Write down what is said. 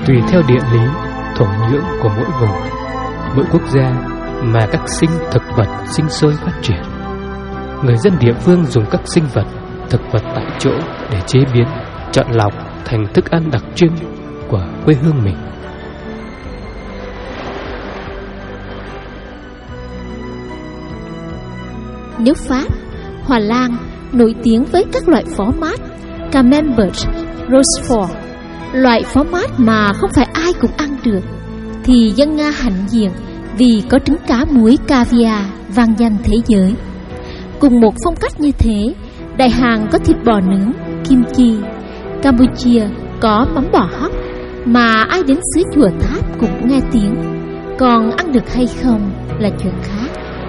Tùy theo địa lý, thổ nhưỡng của mỗi vùng, mỗi quốc gia mà các sinh thực vật sinh sôi phát triển. Người dân địa phương dùng các sinh vật, thực vật tại chỗ để chế biến, chọn lọc thành thức ăn đặc trưng của quê hương mình. Nếu Pháp, Hà Lan nổi tiếng với các loại phó mát Camembert, Roquefort, loại phó mát mà không phải ai cũng ăn được, thì dân Nga hãnh diện vì có trứng cá muối caviar vang danh thế giới. Cùng một phong cách như thế, Đại Hàn có thịt bò nướng, kim chi, Campuchia có mắm bò hấp mà ai đến xứ Chùa Tháp cũng nghe tiếng. Còn ăn được hay không là chuyện khác.